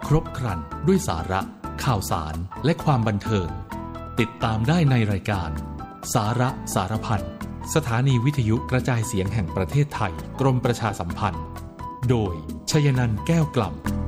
ครบครันด้วยสาระข่าวสารและความบันเทิงติดตามได้ในรายการสาระสารพันสถานีวิทยุกระจายเสียงแห่งประเทศไทยกรมประชาสัมพันธ์โดยชยนันท์แก้วกล่ำ